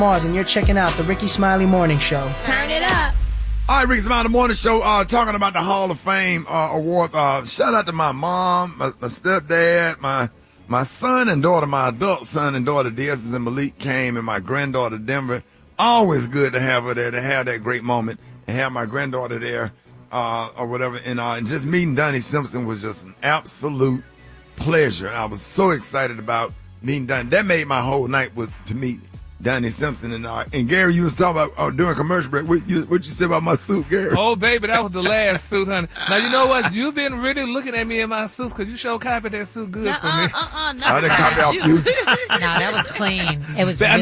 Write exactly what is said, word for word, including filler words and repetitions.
Mars, and you're checking out the Ricky Smiley Morning Show. Turn it up. All right, Ricky Smiley Morning Show, uh, talking about the Hall of Fame uh, award. Uh, shout out to my mom, my, my stepdad, my my son and daughter, my adult son and daughter, Deasis and Malik came, and my granddaughter, Denver. Always good to have her there, to have that great moment, and have my granddaughter there, uh, or whatever. And, uh, and just meeting Donnie Simpson was just an absolute pleasure. I was so excited about meeting Donnie. That made my whole night was to meet Donnie Simpson. And uh, and Gary, you was talking about uh, during commercial break. What you, what you say about my suit, Gary? Oh, baby, that was the last suit, honey. Now, you know what? You've been really looking at me in my suits because you sure copied that suit good Nuh-uh, for me. Uh-uh, I didn't copy off you. No, that was clean. It was That- really